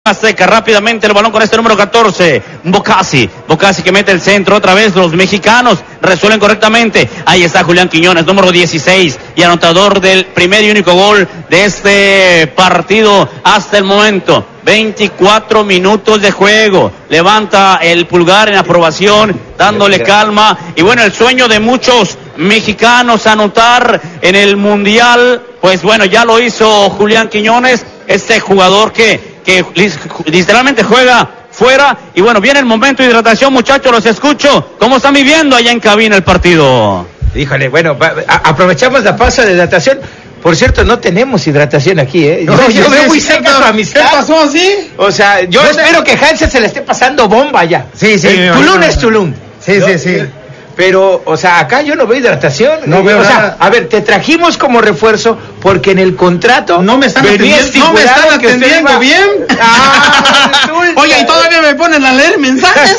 Seca rápidamente el balón con este número 14, Bocasi que mete el centro otra vez. Los mexicanos resuelven correctamente. Ahí está Julián Quiñones, número 16 y anotador del primer y único gol de este partido hasta el momento. 24 minutos de juego, levanta el pulgar en aprobación, dándole calma, y bueno, el sueño de muchos mexicanos anotar en el Mundial, pues bueno, ya lo hizo Julián Quiñones, este jugador que literalmente juega fuera. Y bueno, viene el momento de hidratación, muchachos, los escucho. ¿Cómo están viviendo allá en cabina el partido? Híjole, bueno, aprovechamos la pausa de hidratación. Por cierto, no tenemos hidratación aquí, ¿eh? Yo veo muy seca tu amistad. ¿Qué pasó así? O sea, yo espero que Hanser se le esté pasando bomba ya. Sí. Tulum es Tulum. Sí. Pero, o sea, acá yo no veo hidratación. No veo nada. Sea, a ver, te trajimos como refuerzo porque en el contrato no me están atendiendo bien. Oye, y todavía me ponen a leer mensajes.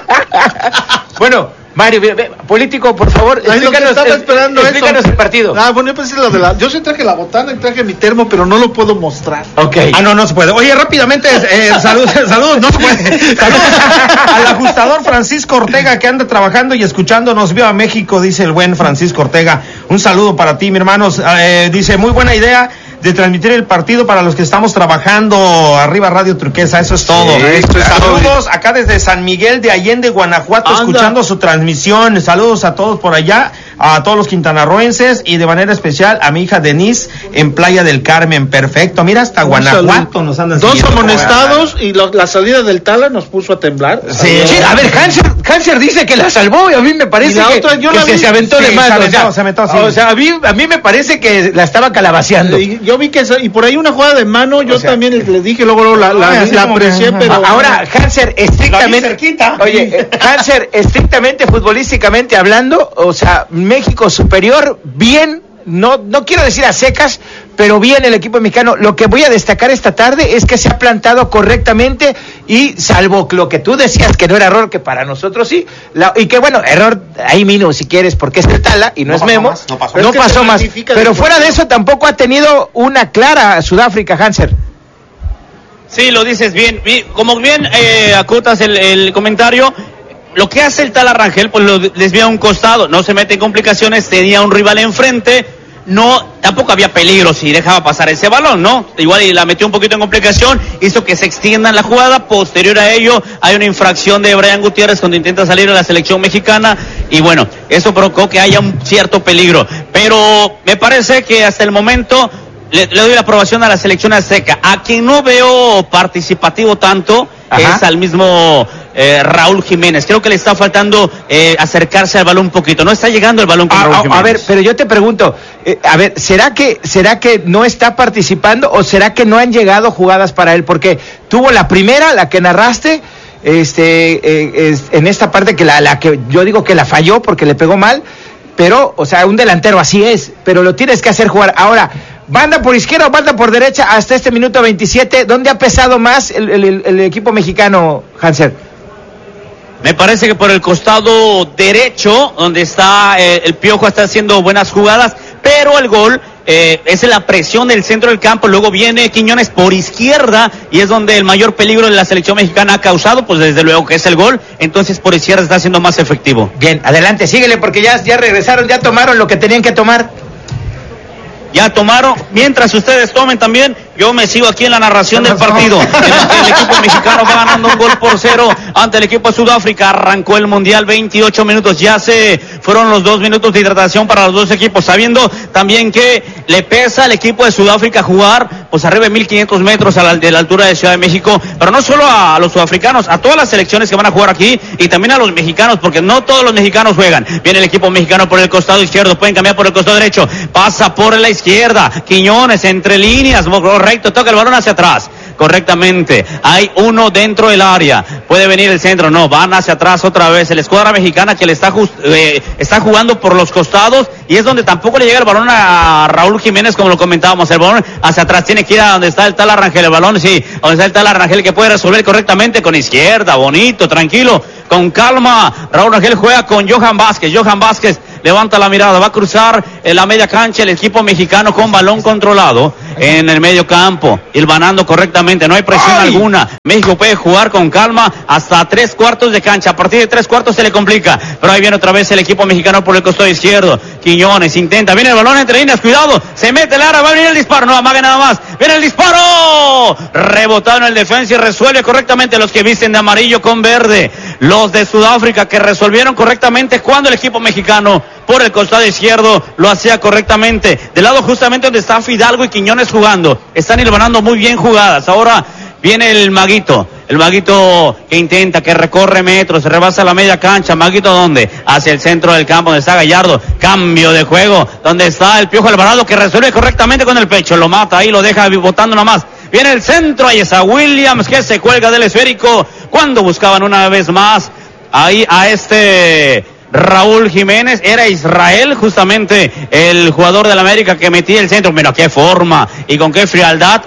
Bueno, Mario, político, por favor, explícanos el partido. Bueno, pues yo sí traje la botana y traje mi termo, pero no lo puedo mostrar. Ok. No se puede. Oye, rápidamente, saludos, no se puede. Saludos al ajustador Francisco Ortega, que anda trabajando y escuchando, nos vio a México, dice el buen Francisco Ortega. Un saludo para ti, mi hermanos. Dice, muy buena idea de transmitir el partido para los que estamos trabajando. Arriba Radio Turquesa, eso es todo. Saludos acá desde San Miguel de Allende, Guanajuato, escuchando su transmisión. Saludos a todos por allá, a todos los quintanarroenses y de manera especial a mi hija Denise en Playa del Carmen. Perfecto, mira, hasta Guanajuato nos andan siguiendo. Dos amonestados y la salida del Tala nos puso a temblar. Sí, a ver, Hanser dice que la salvó y a mí me parece que se aventó de más. Se aventó, sí. O sea, a mí me parece que la estaba calabaceando. Yo vi que y por ahí una jugada de mano, yo también les dije, luego la aprecié, pero... Ahora, Hanser, estrictamente... Oye, Hanser, estrictamente futbolísticamente hablando, o sea, México superior, bien, no quiero decir a secas, pero bien el equipo mexicano. Lo que voy a destacar esta tarde es que se ha plantado correctamente y salvo lo que tú decías que no era error, que para nosotros sí, y que bueno, error ahí Mino si quieres, porque es el Tala y no es Memo, no pasó más, pero fuera de eso tampoco ha tenido una clara Sudáfrica, Hanser. Sí, lo dices bien, como bien acotas el comentario. Lo que hace el Tala Rangel, pues lo desvía a un costado, no se mete en complicaciones, tenía un rival enfrente, tampoco había peligro si dejaba pasar ese balón, ¿no? Igual y la metió un poquito en complicación, hizo que se extienda la jugada. Posterior a ello, hay una infracción de Brian Gutiérrez cuando intenta salir de la selección mexicana, y bueno, eso provocó que haya un cierto peligro, pero me parece que hasta el momento le doy la aprobación a la selección azteca. A quien no veo participativo tanto es al mismo Raúl Jiménez. Creo que le está faltando acercarse al balón un poquito. No está llegando el balón con Raúl Jiménez. A ver, pero yo te pregunto, ¿será que no está participando o será que no han llegado jugadas para él? Porque tuvo la primera, la que narraste, en esta parte que la que yo digo que la falló porque le pegó mal, pero, o sea, un delantero así es, pero lo tienes que hacer jugar. Ahora, banda por izquierda o banda por derecha hasta este minuto 27, ¿dónde ha pesado más el equipo mexicano, Hanser? Me parece que por el costado derecho, donde está el Piojo, está haciendo buenas jugadas, pero el gol es la presión del centro del campo. Luego viene Quiñones por izquierda y es donde el mayor peligro de la selección mexicana ha causado, pues desde luego que es el gol. Entonces por izquierda está siendo más efectivo. Bien, adelante, síguele porque ya regresaron, ya tomaron lo que tenían que tomar. Ya tomaron, mientras ustedes tomen también, yo me sigo aquí en la narración del partido, en el que el equipo mexicano va ganando 1-0 ante el equipo de Sudáfrica. Arrancó el Mundial, 28 minutos, ya se fueron los 2 minutos de hidratación para los dos equipos, sabiendo también que le pesa al equipo de Sudáfrica jugar pues arriba de 1500 metros de la altura de Ciudad de México, pero no solo a los sudafricanos, a todas las selecciones que van a jugar aquí y también a los mexicanos, porque no todos los mexicanos juegan. Viene el equipo mexicano por el costado izquierdo, pueden cambiar por el costado derecho, pasa por la izquierda, Quiñones entre líneas, correcto, toca el balón hacia atrás, correctamente, hay uno dentro del área, puede venir el centro, no, van hacia atrás otra vez, la escuadra mexicana que le está jugando por los costados y es donde tampoco le llega el balón a Raúl Jiménez, como lo comentábamos, el balón hacia atrás, tiene que ir a donde está el Tala Rangel, el balón, sí, donde está el Tala Rangel que puede resolver correctamente con izquierda, bonito, tranquilo, con calma. Raúl Rangel juega con Johan Vázquez levanta la mirada, va a cruzar en la media cancha el equipo mexicano con balón controlado. en el medio campo, hilvanando correctamente, no hay presión alguna. México puede jugar con calma hasta 3/4 de cancha. A partir de 3/4 se le complica, pero ahí viene otra vez el equipo mexicano por el costado izquierdo. Quiñones intenta, viene el balón entre líneas, cuidado, se mete el área, va a venir el disparo, no amague nada más, viene el disparo, rebotado en el defensa y resuelve correctamente los que visten de amarillo con verde, los de Sudáfrica que resolvieron correctamente cuando el equipo mexicano por el costado izquierdo lo hacía correctamente, del lado justamente donde está Fidalgo y Quiñones jugando, están hilvanando muy bien jugadas. Ahora viene el Maguito que intenta, que recorre metros, rebasa la media cancha. Maguito, ¿dónde? Hacia el centro del campo, donde está Gallardo, cambio de juego, donde está el Piojo Alvarado, que resuelve correctamente con el pecho, lo mata ahí, lo deja botando nada más. Viene el centro, ahí está Williams, que se cuelga del esférico, cuando buscaban una vez más ahí a Raúl Jiménez, era Israel justamente el jugador del América que metía el centro. Mira qué forma y con qué frialdad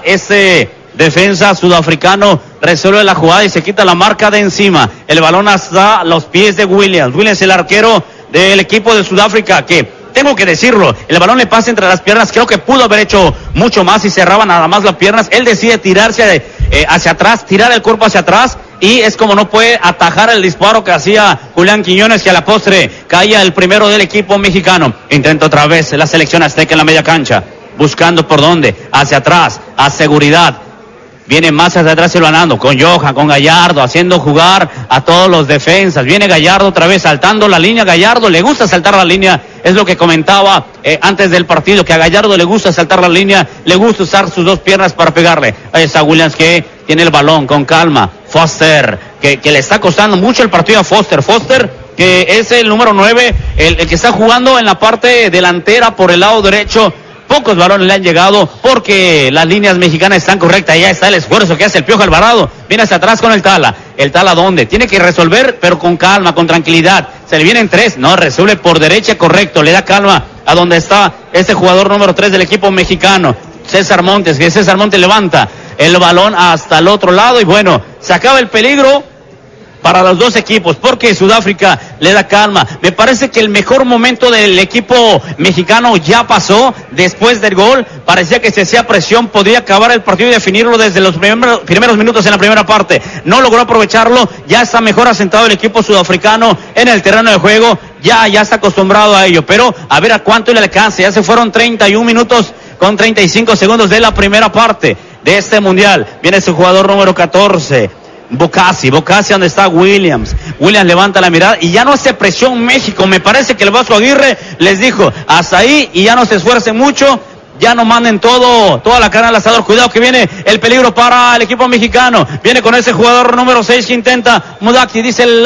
defensa sudafricano resuelve la jugada y se quita la marca de encima. El balón hasta los pies de Williams. Williams, el arquero del equipo de Sudáfrica, que tengo que decirlo, el balón le pasa entre las piernas, creo que pudo haber hecho mucho más y cerraba nada más las piernas. Él decide tirarse hacia atrás, tirar el cuerpo hacia atrás, y es como no puede atajar el disparo que hacía Julián Quiñones, que a la postre caía el primero del equipo mexicano. Intenta otra vez la selección azteca en la media cancha, buscando por dónde, hacia atrás, a seguridad. Viene más hacia atrás silvanando, con Johan, con Gallardo, haciendo jugar a todos los defensas. Viene Gallardo otra vez, saltando la línea. Gallardo le gusta saltar la línea, es lo que comentaba antes del partido, que a Gallardo le gusta saltar la línea, le gusta usar sus dos piernas para pegarle. Ahí está Williams, que tiene el balón con calma. Foster, que le está costando mucho el partido a Foster, que es el número 9, el que está jugando en la parte delantera por el lado derecho. Pocos balones le han llegado porque las líneas mexicanas están correctas. Ya está el esfuerzo que hace el Piojo Alvarado. Viene hacia atrás con el Tala. ¿El Tala dónde? Tiene que resolver, pero con calma, con tranquilidad. Se le vienen 3. No, resuelve por derecha, correcto. Le da calma a donde está este jugador número 3 del equipo mexicano, César Montes. Que César Montes levanta el balón hasta el otro lado. Y bueno, se acaba el peligro para los dos equipos, porque Sudáfrica le da calma. Me parece que el mejor momento del equipo mexicano ya pasó después del gol. Parecía que se hacía presión, podía acabar el partido y definirlo desde los primeros minutos en la primera parte. No logró aprovecharlo, ya está mejor asentado el equipo sudafricano en el terreno de juego, ya está acostumbrado a ello, pero a ver a cuánto le alcanza. Ya se fueron 31 minutos con 35 segundos de la primera parte de este mundial. Viene su jugador número 14, Bocassi, donde está Williams levanta la mirada y ya no hace presión México. Me parece que el Vasco Aguirre les dijo hasta ahí y ya no se esfuercen mucho, ya no manden toda la carne al asador. Cuidado que viene el peligro para el equipo mexicano, viene con ese jugador número 6 que intenta Mudaki, dice el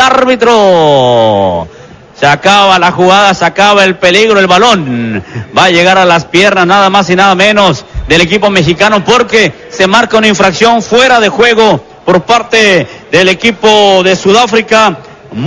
árbitro. Se acaba la jugada, se acaba el peligro, el balón va a llegar a las piernas nada más y nada menos del equipo mexicano, porque se marca una infracción fuera de juego por parte del equipo de Sudáfrica.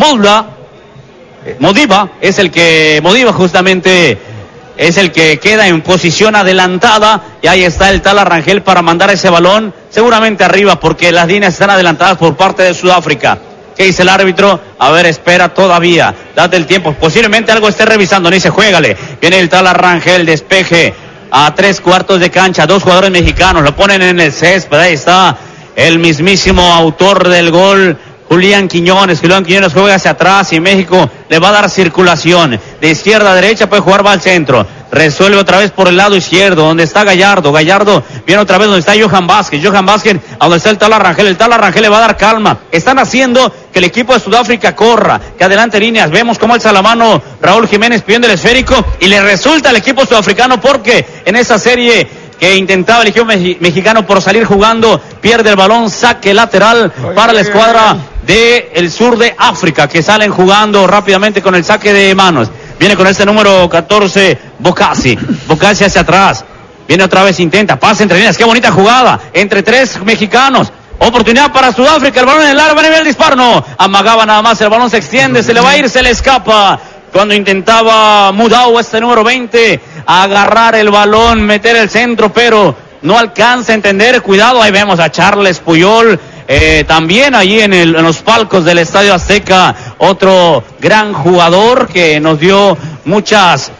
Modiba justamente es el que queda en posición adelantada, y ahí está el Tala Rangel para mandar ese balón seguramente arriba, porque las líneas están adelantadas por parte de Sudáfrica. ¿Qué dice el árbitro? A ver, espera todavía, date el tiempo, posiblemente algo esté revisando. Ni dice, juégale. Viene el Tala Rangel, despeje a 3/4 de cancha, 2 jugadores mexicanos, lo ponen en el césped. Ahí está el mismísimo autor del gol, Julián Quiñones juega hacia atrás y México le va a dar circulación de izquierda a derecha, puede jugar, va al centro, resuelve otra vez por el lado izquierdo, donde está Gallardo viene otra vez donde está Johan Vázquez, a donde está el Tala Rangel le va a dar calma. Están haciendo que el equipo de Sudáfrica corra, que adelante líneas. Vemos cómo alza la mano Raúl Jiménez pidiendo el esférico y le resulta al equipo sudafricano, porque en esa serie que intentaba el equipo mexicano por salir jugando, pierde el balón, saque lateral para la escuadra del sur de África, que salen jugando rápidamente con el saque de manos. Viene con este número 14, Bocassi hacia atrás, viene otra vez, intenta, pasa entre líneas, qué bonita jugada, entre 3 mexicanos, oportunidad para Sudáfrica, el balón en el área, va a nivel el disparo, no, amagaba nada más, el balón se extiende, se le va a ir, se le escapa. Cuando intentaba Mudau, este número 20, agarrar el balón, meter el centro, pero no alcanza a entender. Cuidado, ahí vemos a Charles Puyol, también allí en los palcos del Estadio Azteca, otro gran jugador que nos dio muchas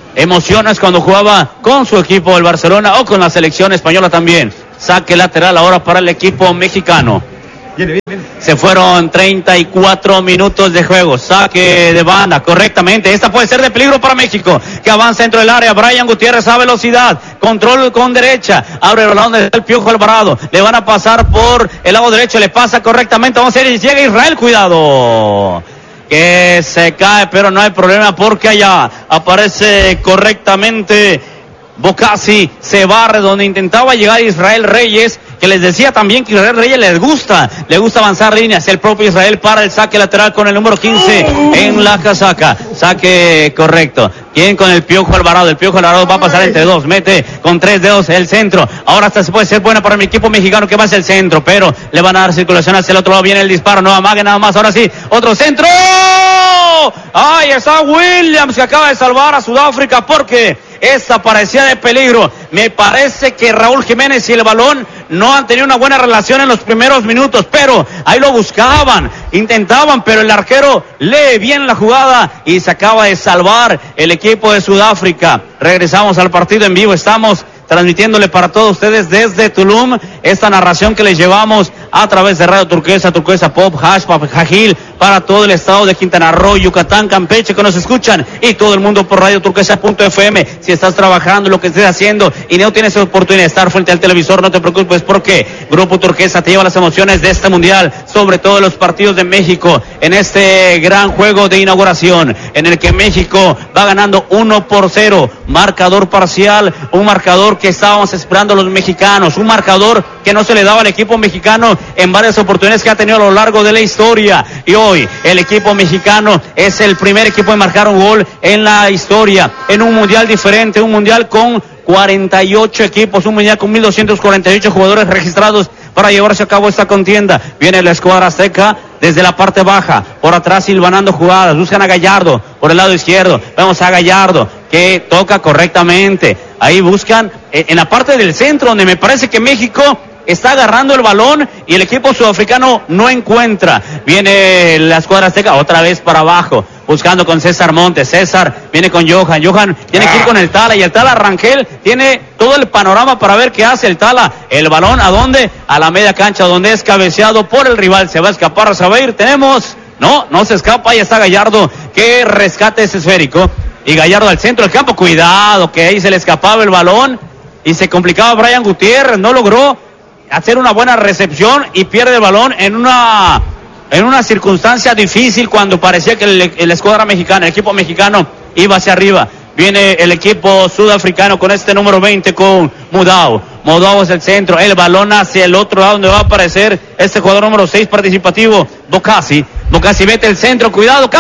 emociones cuando jugaba con su equipo el Barcelona o con la selección española también. Saque lateral ahora para el equipo mexicano. Se fueron 34 minutos de juego. Saque de banda correctamente. Esta puede ser de peligro para México, que avanza dentro del área. Brian Gutiérrez a velocidad. Control con derecha. Abre el balón del Piojo Alvarado. Le van a pasar por el lado derecho. Le pasa correctamente. Vamos a ver. Llega Israel. Cuidado. Que se cae, pero no hay problema porque allá aparece correctamente Bocasi. Se barre donde intentaba llegar Israel Reyes, que les decía también que Israel Reyes le gusta avanzar líneas. El propio Israel para el saque lateral con el número 15 en la casaca. Saque correcto. ¿Quién con el Piojo Alvarado? El Piojo Alvarado va a pasar entre dos, mete con 3 dedos el centro. Ahora hasta se puede ser buena para mi equipo mexicano que va hacia el centro, pero le van a dar circulación hacia el otro lado. Viene el disparo, no amague nada más. Ahora sí, otro centro. Ahí está Williams, que acaba de salvar a Sudáfrica porque esta parecía de peligro. Me parece que Raúl Jiménez y el balón no han tenido una buena relación en los primeros minutos, pero ahí lo buscaban, intentaban, pero el arquero lee bien la jugada y se acaba de salvar el equipo de Sudáfrica. Regresamos al partido en vivo, estamos transmitiéndole para todos ustedes desde Tulum esta narración que les llevamos a través de Radio Turquesa, Turquesa Pop, Jajil, para todo el estado de Quintana Roo, Yucatán, Campeche, que nos escuchan, y todo el mundo por Radio Turquesa.fm. Si estás trabajando, lo que estés haciendo y no tienes oportunidad de estar frente al televisor, no te preocupes porque Grupo Turquesa te lleva las emociones de este mundial, sobre todo los partidos de México, en este gran juego de inauguración, en el que México va ganando 1-0, marcador parcial, un marcador que estábamos esperando los mexicanos, un marcador que no se le daba al equipo mexicano en varias oportunidades que ha tenido a lo largo de la historia, y hoy el equipo mexicano es el primer equipo en marcar un gol en la historia, en un mundial diferente, un mundial con 48 equipos, un mundial con 1,248 jugadores registrados para llevarse a cabo esta contienda. Viene la escuadra azteca desde la parte baja, por atrás silvanando jugadas, buscan a Gallardo por el lado izquierdo, vamos a Gallardo que toca correctamente, ahí buscan en la parte del centro donde me parece que México está agarrando el balón y el equipo sudafricano no encuentra. Viene la escuadra azteca otra vez para abajo, buscando con César Montes. César viene con Johan tiene que ir con el Tala, y el Tala Rangel tiene todo el panorama para ver qué hace el Tala. El balón, ¿a dónde? A la media cancha, donde es cabeceado por el rival. Se va a escapar, se va a ir. No se escapa, ahí está Gallardo que rescate ese esférico, y Gallardo al centro del campo. Cuidado, que ahí se le escapaba el balón y se complicaba Brian Gutiérrez, no logró hacer una buena recepción y pierde el balón en una circunstancia difícil cuando parecía que la escuadra mexicana, el equipo mexicano iba hacia arriba. Viene el equipo sudafricano con este número 20 con Mudau. Mudau es el centro, el balón hacia el otro lado donde va a aparecer este jugador número 6 participativo, Bocasi mete el centro, cuidado,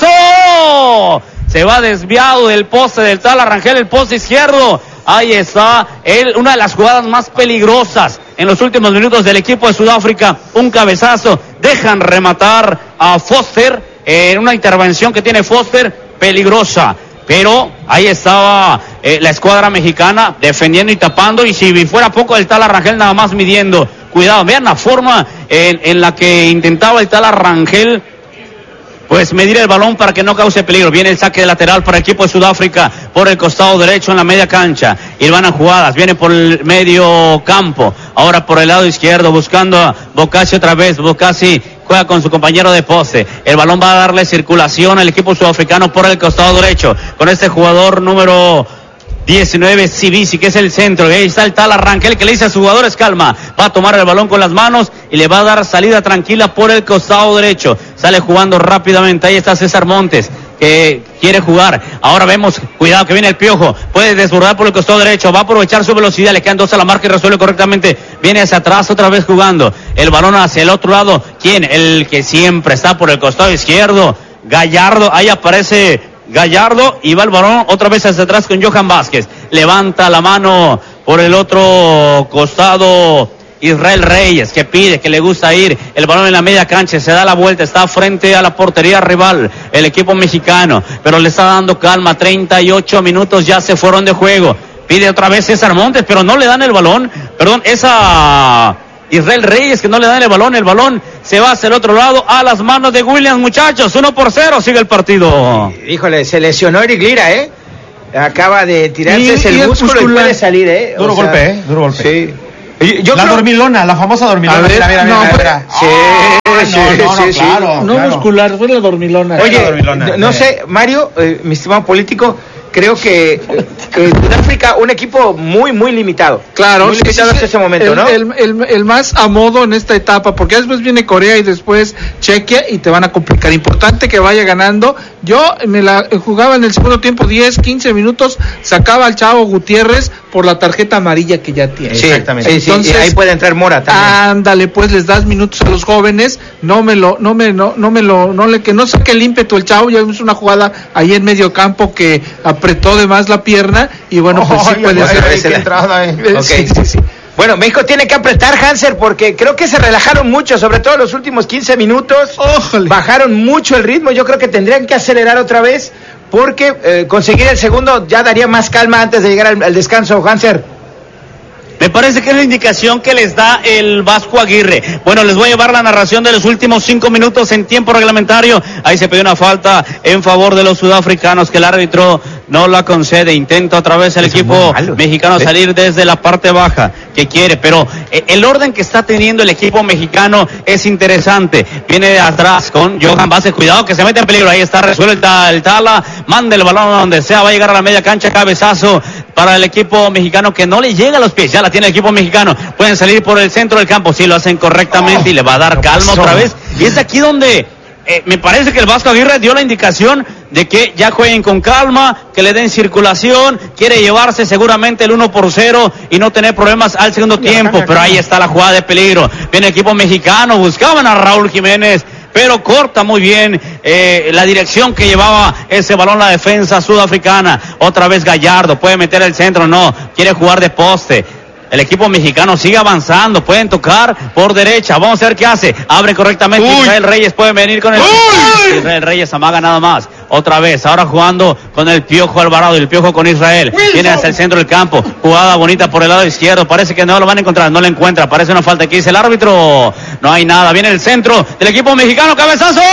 cabezazo. Se va desviado del poste del Tala Rangel, el poste izquierdo. Ahí está una de las jugadas más peligrosas en los últimos minutos del equipo de Sudáfrica. Un cabezazo, dejan rematar a Foster en una intervención que tiene Foster peligrosa. Pero ahí estaba la escuadra mexicana defendiendo y tapando, y si fuera poco el Tala Rangel nada más midiendo. Cuidado, vean la forma en la que intentaba el Tala Rangel pues medir el balón para que no cause peligro. Viene el saque de lateral para el equipo de Sudáfrica por el costado derecho en la media cancha. Irvana jugadas, viene por el medio campo, ahora por el lado izquierdo buscando a Bocasi otra vez. Bocasi juega con su compañero de poste. El balón va a darle circulación al equipo sudafricano por el costado derecho con este jugador número 19, Cibisi, que es el centro. Ahí está el Tala Rangel que le dice a sus jugadores calma, va a tomar el balón con las manos y le va a dar salida tranquila por el costado derecho. Sale jugando rápidamente, ahí está César Montes que quiere jugar. Ahora vemos, cuidado que viene el Piojo, puede desbordar por el costado derecho, va a aprovechar su velocidad, le quedan 2 a la marca y resuelve correctamente. Viene hacia atrás otra vez jugando, el balón hacia el otro lado. ¿Quién? El que siempre está por el costado izquierdo, Gallardo. Ahí aparece Gallardo y va el balón otra vez hacia atrás con Johan Vázquez. Levanta la mano por el otro costado Israel Reyes, que pide, que le gusta ir. El balón en la media cancha, se da la vuelta, está frente a la portería rival, el equipo mexicano, pero le está dando calma. 38 minutos ya se fueron de juego. Pide otra vez César Montes, pero no le dan el balón. Esa Israel Reyes que no le dan el balón se va hacia el otro lado a las manos de Williams, muchachos. 1-0, sigue el partido. Híjole, se lesionó Eric Lira, acaba de tirarse el músculo y puede salir, Duro golpe. Sí. La dormilona, la famosa dormilona. Mira. Sí. Claro. Muscular, fue la dormilona. Oye, no sé, Mario, mi estimado político, creo que Sudáfrica, un equipo muy, muy limitado. Claro, muy limitado hasta ese momento, ¿no? El más a modo en esta etapa, porque después viene Corea y después Chequia y te van a complicar. Importante que vaya ganando. Yo me la jugaba en el segundo tiempo 10, 15 minutos, sacaba al Chavo Gutiérrez por la tarjeta amarilla que ya tiene. Sí, exactamente. Entonces, ahí puede entrar Mora también. Ándale, pues les das minutos a los jóvenes, que no saque el ímpetu el Chavo. Ya vimos una jugada ahí en medio campo que apretó de más la pierna y bueno, pues sí puede hacer. Sí. Bueno, México tiene que apretar, Hanser, porque creo que se relajaron mucho, sobre todo los últimos 15 minutos. ¡Ójale! Bajaron mucho el ritmo. Yo creo que tendrían que acelerar otra vez, porque conseguir el segundo ya daría más calma antes de llegar al descanso, Hanser. Me parece que es la indicación que les da el Vasco Aguirre. Bueno, les voy a llevar la narración de los últimos 5 minutos en tiempo reglamentario. Ahí se pidió una falta en favor de los sudafricanos que el árbitro no la concede. Intenta otra vez el equipo mexicano salir desde la parte baja que quiere, pero el orden que está teniendo el equipo mexicano es interesante. Viene de atrás con Johan Vázquez, cuidado que se mete en peligro. Ahí está resuelta el Tala, manda el balón a donde sea, va a llegar a la media cancha, cabezazo para el equipo mexicano que no le llega a los pies. Ya la tiene el equipo mexicano, pueden salir por el centro del campo, sí lo hacen correctamente y le va a dar calma otra vez, y es aquí donde me parece que el Vasco Aguirre dio la indicación de que ya jueguen con calma, que le den circulación, quiere llevarse seguramente el 1-0 y no tener problemas al segundo tiempo, pero ahí está la jugada de peligro, viene el equipo mexicano, buscaban a Raúl Jiménez, pero corta muy bien la dirección que llevaba ese balón la defensa sudafricana. Otra vez Gallardo, puede meter el centro, no, quiere jugar de poste. El equipo mexicano sigue avanzando, pueden tocar por derecha, vamos a ver qué hace, abre correctamente. Israel Reyes puede venir con el... Israel Reyes amaga nada más, otra vez, ahora jugando con el Piojo Alvarado y el Piojo con Israel, viene hacia el centro del campo, jugada bonita por el lado izquierdo, parece que no lo van a encontrar, no lo encuentra, parece una falta que dice el árbitro, no hay nada, viene el centro del equipo mexicano, cabezazo,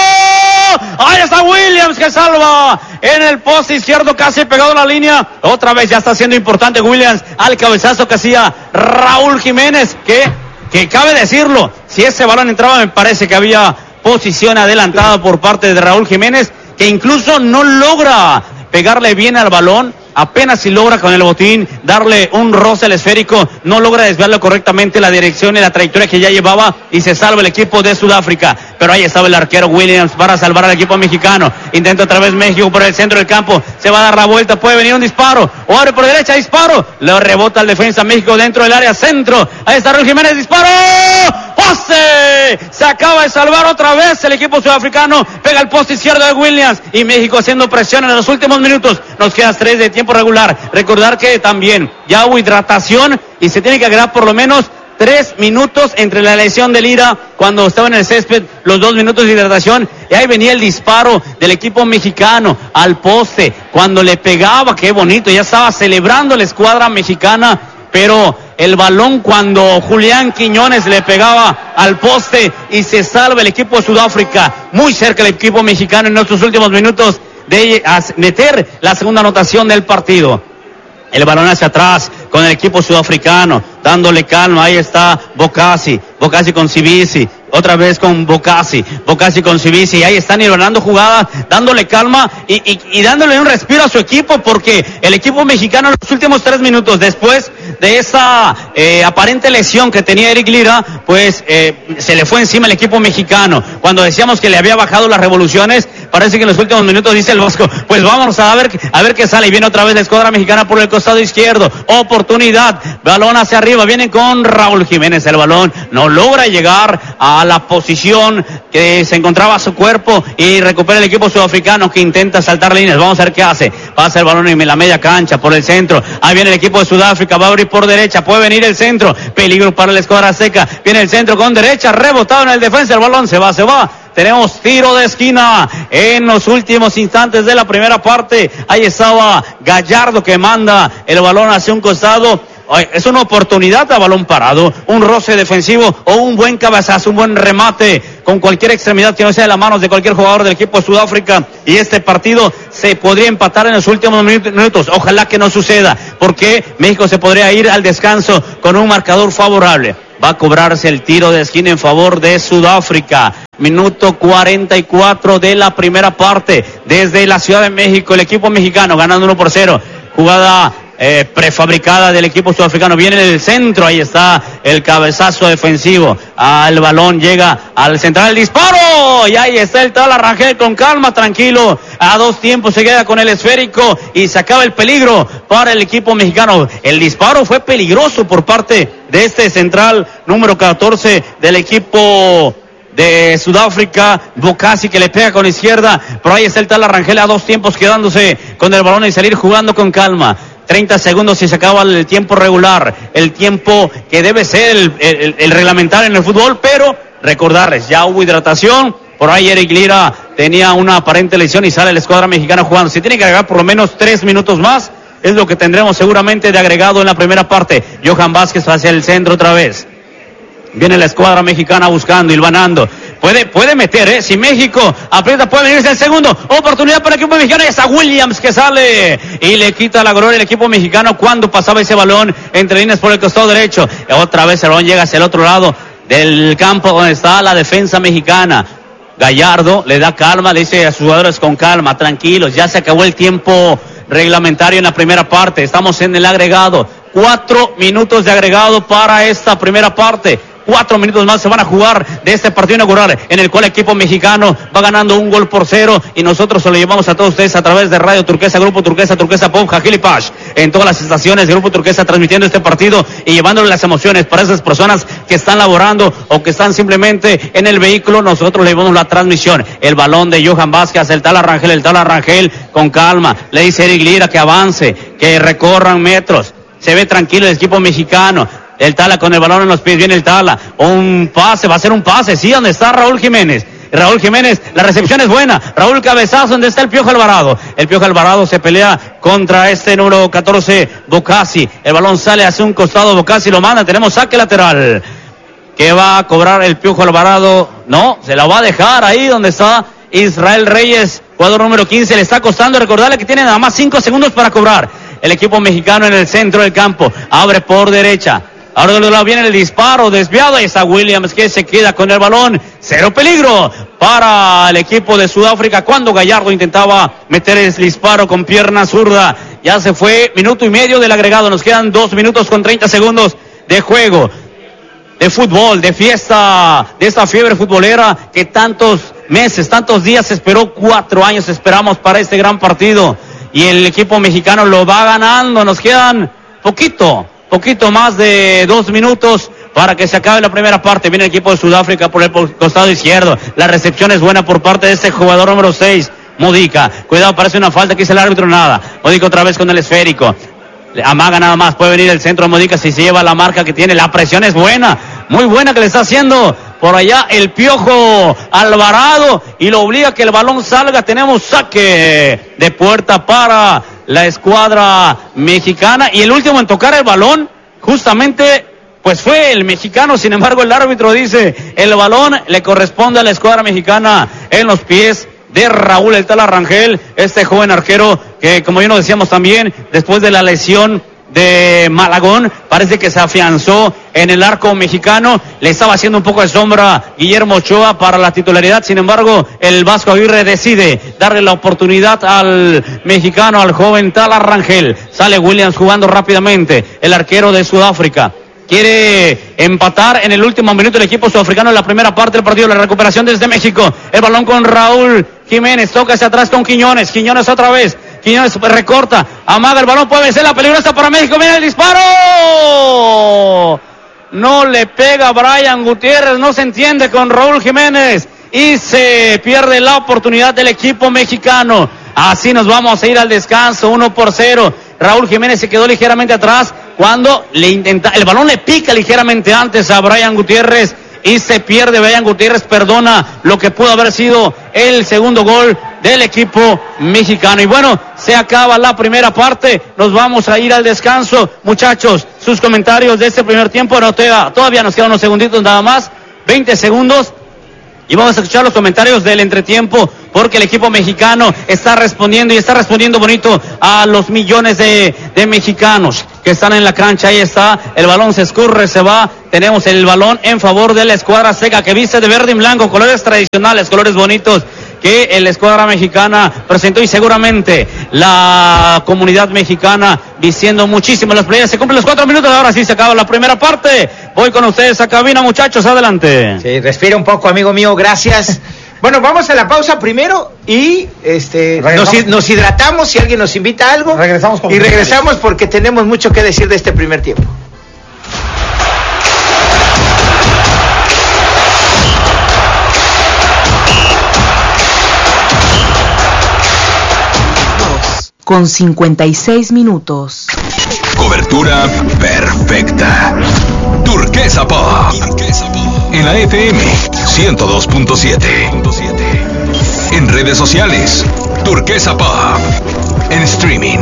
ahí está Williams que salva en el poste izquierdo, casi pegado a la línea, otra vez ya está siendo importante Williams al cabezazo que hacía Raúl Jiménez, que cabe decirlo, si ese balón entraba me parece que había posición adelantada por parte de Raúl Jiménez, que incluso no logra pegarle bien al balón, apenas si logra con el botín darle un roce al esférico, no logra desviarlo correctamente la dirección y la trayectoria que ya llevaba y se salva el equipo de Sudáfrica, pero ahí estaba el arquero Williams para salvar al equipo mexicano, intenta otra vez México por el centro del campo, se va a dar la vuelta, puede venir un disparo, o abre por derecha, disparo, le rebota el defensa México dentro del área centro, ahí está Raúl Jiménez, disparo, ¡poste! Se acaba de salvar otra vez el equipo sudafricano, pega el poste izquierdo de Williams y México haciendo presión en los últimos minutos, nos quedan 3 de tiempo regular, recordar que también ya hubo hidratación y se tiene que agregar por lo menos 3 minutos entre la lesión de Lira cuando estaba en el césped, los 2 minutos de hidratación, y ahí venía el disparo del equipo mexicano al poste, cuando le pegaba, qué bonito, ya estaba celebrando la escuadra mexicana, pero el balón cuando Julián Quiñones le pegaba al poste y se salva el equipo de Sudáfrica, muy cerca el equipo mexicano en nuestros últimos minutos de meter la segunda anotación del partido. El balón hacia atrás con el equipo sudafricano, dándole calma, ahí está Bocasi con Cibisi, otra vez con Bocasi con Cibisi, y ahí están hilvanando jugadas, dándole calma y dándole un respiro a su equipo, porque el equipo mexicano en los últimos 3 minutos, después de esa aparente lesión que tenía Eric Lira, pues se le fue encima el equipo mexicano. Cuando decíamos que le había bajado las revoluciones, parece que en los últimos minutos dice el Vasco, pues vámonos a ver qué sale, y viene otra vez la escuadra mexicana por el costado izquierdo, oportunidad, balón hacia arriba, viene con Raúl Jiménez, el balón no logra llegar a la posición que se encontraba a su cuerpo y recupera el equipo sudafricano que intenta saltar líneas, vamos a ver qué hace, pasa el balón en la media cancha por el centro, ahí viene el equipo de Sudáfrica, va a abrir por derecha, puede venir el centro, peligro para la escuadra seca, viene el centro con derecha, rebotado en el defensa, el balón se va, tenemos tiro de esquina en los últimos instantes de la primera parte, ahí estaba Gallardo que manda el balón hacia un costado, Es una oportunidad a balón parado, un roce defensivo o un buen cabezazo, un buen remate con cualquier extremidad que no sea de las manos de cualquier jugador del equipo de Sudáfrica, y este partido se podría empatar en los últimos minutos. Ojalá que no suceda, porque México se podría ir al descanso con un marcador favorable. Va a cobrarse el tiro de esquina en favor de Sudáfrica. Minuto 44 de la primera parte. Desde la Ciudad de México, el equipo mexicano ganando 1-0. Jugada prefabricada del equipo sudafricano. Viene en el centro, ahí está el cabezazo defensivo. El balón llega al central, el disparo. Y ahí está el Tala Rangel con calma, tranquilo. A 2 tiempos se queda con el esférico y se acaba el peligro para el equipo mexicano. El disparo fue peligroso por parte de este central número 14 del equipo de Sudáfrica, Bokassi, que le pega con la izquierda, pero ahí está el Tala Rangel a 2 tiempos quedándose con el balón y salir jugando con calma. 30 segundos y se acaba el tiempo regular, el tiempo que debe ser el reglamentario en el fútbol, pero recordarles, ya hubo hidratación, por ahí Eric Lira tenía una aparente lesión y sale la escuadra mexicana jugando. Se tiene que agregar por lo menos 3 minutos más, es lo que tendremos seguramente de agregado en la primera parte. Johan Vázquez hacia el centro otra vez. Viene la escuadra mexicana buscando, hilvanando. Puede meter, si México aprieta, puede venirse el segundo. Oportunidad para el equipo mexicano. Y está Williams que sale y le quita la gloria al equipo mexicano cuando pasaba ese balón entre líneas por el costado derecho. Otra vez el balón llega hacia el otro lado del campo donde está la defensa mexicana. Gallardo le da calma, le dice a sus jugadores con calma, tranquilos, ya se acabó el tiempo reglamentario en la primera parte. Estamos en el agregado. 4 minutos de agregado para esta primera parte. 4 minutos más se van a jugar de este partido inaugural, en el cual el equipo mexicano va ganando 1-0, y nosotros se lo llevamos a todos ustedes a través de Radio Turquesa, Grupo Turquesa, Turquesa Pop, Jajilipash, en todas las estaciones de Grupo Turquesa, transmitiendo este partido y llevándole las emociones para esas personas que están laborando o que están simplemente en el vehículo. Nosotros le llevamos la transmisión. El balón de Johan Vázquez, el Tala Rangel con calma, le dice Eric Lira que avance, que recorran metros. Se ve tranquilo el equipo mexicano. El Tala con el balón en los pies, viene el Tala. Un pase, va a ser un pase, sí, donde está Raúl Jiménez. Raúl Jiménez, la recepción es buena. Raúl cabezazo, donde está el Piojo Alvarado. El Piojo Alvarado se pelea contra este número 14, Bokassi. El balón sale hacia un costado, Bokassi lo manda. Tenemos saque lateral. ¿Qué va a cobrar el Piojo Alvarado? No, se la va a dejar ahí donde está Israel Reyes, jugador número 15. Le está costando, recordarle que tiene nada más 5 segundos para cobrar. El equipo mexicano en el centro del campo. Abre por derecha. Ahora del lado viene el disparo desviado. Ahí está Williams que se queda con el balón. 0 peligro para el equipo de Sudáfrica cuando Gallardo intentaba meter el disparo con pierna zurda. Ya se fue 1 minuto y medio del agregado. Nos quedan 2 minutos con 30 segundos de juego, de fútbol, de fiesta, de esta fiebre futbolera que tantos meses, tantos días esperó. 4 años esperamos para este gran partido. Y el equipo mexicano lo va ganando. Nos quedan poquito más de 2 minutos para que se acabe la primera parte. Viene el equipo de Sudáfrica por el costado izquierdo. La recepción es buena por parte de este jugador número 6, Modica. Cuidado, parece una falta, que dice el árbitro, nada. Modica otra vez con el esférico. Amaga nada más, puede venir el centro de Modica si se lleva la marca que tiene. La presión es buena, muy buena que le está haciendo por allá el Piojo Alvarado, y lo obliga a que el balón salga. Tenemos saque de puerta para la escuadra mexicana, y el último en tocar el balón justamente pues fue el mexicano. Sin embargo, el árbitro dice el balón le corresponde a la escuadra mexicana en los pies de Raúl el Tala Rangel, este joven arquero que, como ya nos decíamos también, después de la lesión de Malagón, parece que se afianzó en el arco mexicano. Le estaba haciendo un poco de sombra Guillermo Ochoa para la titularidad. Sin embargo, el Vasco Aguirre decide darle la oportunidad al mexicano, al joven Tala Rangel. Sale Williams jugando rápidamente, el arquero de Sudáfrica. Quiere empatar en el último minuto el equipo sudafricano en la primera parte del partido. La recuperación desde México. El balón con Raúl Jiménez. Toca hacia atrás con Quiñones. Quiñones otra vez. Quiñones recorta. Amaga el balón. Puede vencer la peligrosa para México. Viene el disparo. No le pega Brian Gutiérrez. No se entiende con Raúl Jiménez. Y se pierde la oportunidad del equipo mexicano. Así nos vamos a ir al descanso. 1-0. Raúl Jiménez se quedó ligeramente atrás cuando el balón le pica ligeramente antes a Brian Gutiérrez y se pierde. Brian Gutiérrez perdona lo que pudo haber sido el segundo gol del equipo mexicano. Y bueno, se acaba la primera parte, nos vamos a ir al descanso. Muchachos, sus comentarios de este primer tiempo. No, todavía nos quedan unos segunditos nada más, 20 segundos. Y vamos a escuchar los comentarios del entretiempo, porque el equipo mexicano está respondiendo, y está respondiendo bonito a los millones de mexicanos que están en la cancha. Ahí está, el balón se escurre, se va. Tenemos el balón en favor de la escuadra azteca, que viste de verde y blanco, colores tradicionales, colores bonitos que la escuadra mexicana presentó, y seguramente la comunidad mexicana vistiendo muchísimo las playas. Se cumplen los 4 minutos, ahora sí se acaba la primera parte. Voy con ustedes a cabina, muchachos, adelante. Sí, respira un poco, amigo mío, gracias. Bueno, vamos a la pausa primero y nos hidratamos si alguien nos invita a algo. Regresamos porque tenemos mucho que decir de este primer tiempo. Con 56 minutos. Cobertura perfecta. Turquesa Pop. En la FM 102.7. En redes sociales, Turquesa Pop. En streaming,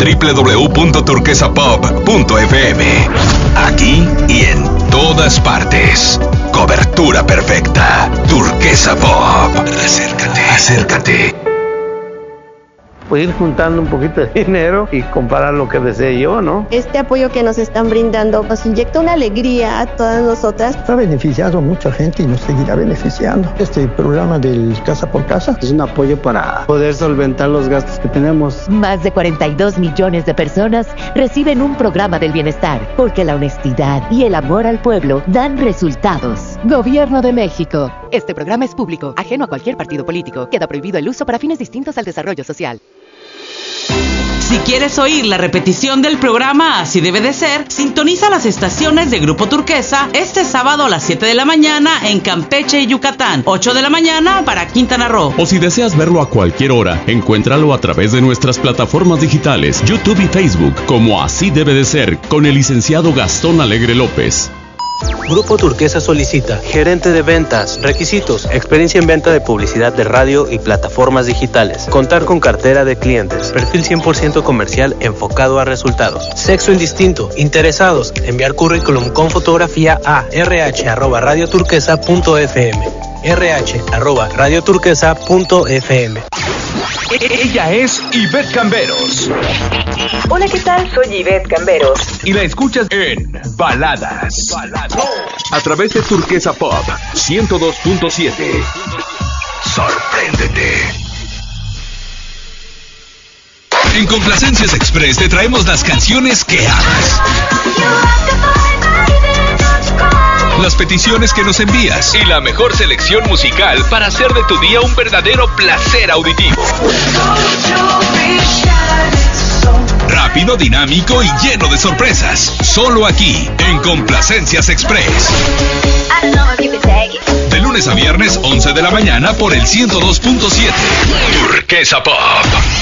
www.turquesapop.fm. Aquí y en todas partes. Cobertura perfecta. Turquesa Pop. Acércate. Pues ir juntando un poquito de dinero y comprar lo que desee yo, ¿no? Este apoyo que nos están brindando nos inyecta una alegría a todas nosotras. Ha beneficiado a mucha gente y nos seguirá beneficiando. Este programa del Casa por Casa es un apoyo para poder solventar los gastos que tenemos. Más de 42 millones de personas reciben un programa del bienestar, porque la honestidad y el amor al pueblo dan resultados. Gobierno de México. Este programa es público, ajeno a cualquier partido político. Queda prohibido el uso para fines distintos al desarrollo social. Si quieres oír la repetición del programa Así Debe de Ser, sintoniza las estaciones de Grupo Turquesa este sábado a las 7 de la mañana en Campeche y Yucatán, 8 de la mañana para Quintana Roo. O si deseas verlo a cualquier hora, encuéntralo a través de nuestras plataformas digitales, YouTube y Facebook, como Así Debe de Ser, con el licenciado Gastón Alegre López. Grupo Turquesa solicita gerente de ventas, requisitos, experiencia en venta de publicidad de radio y plataformas digitales, contar con cartera de clientes, perfil 100% comercial enfocado a resultados, sexo indistinto, interesados, enviar currículum con fotografía a rh@radioturquesa.fm, rh@radioturquesa.fm. Ella es Ivette Camberos. Hola, ¿qué tal? Soy Ivette Camberos. Y la escuchas en Baladas. A través de Turquesa Pop 102.7. Sorpréndete. En Complacencias Express te traemos las canciones que amas, las peticiones que nos envías y la mejor selección musical para hacer de tu día un verdadero placer auditivo. Rápido, dinámico y lleno de sorpresas. Solo aquí, en Complacencias Express. De lunes a viernes, 11 de la mañana por el 102.7. Turquesa Pop.